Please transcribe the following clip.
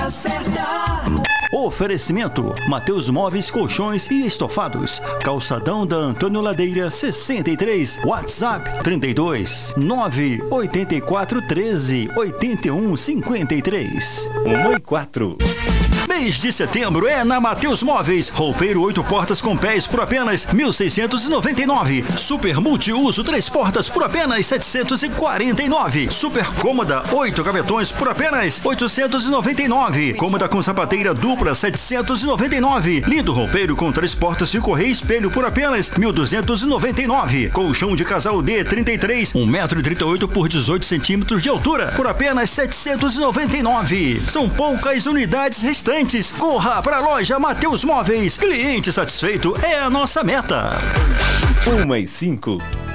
hora certa. Oferecimento: Mateus Móveis, Colchões e Estofados. Calçadão da Antônio Ladeira 63. WhatsApp 32 984 13 81 53. 1 e 4. Mês de setembro é na Mateus Móveis. Roupeiro 8 portas com pés por apenas 1.699. Super multiuso 3 portas por apenas 749. Super cômoda 8 gavetões por apenas 899. Cômoda com sapateira dupla 799. Lindo roupeiro com 3 portas de correia e espelho por apenas 1.299. Colchão de casal D 33, 1,38 m por 18 centímetros de altura por apenas 799. São poucas unidades restantes. Corra para a loja Mateus Móveis. Cliente satisfeito é a nossa meta. 1 e 5.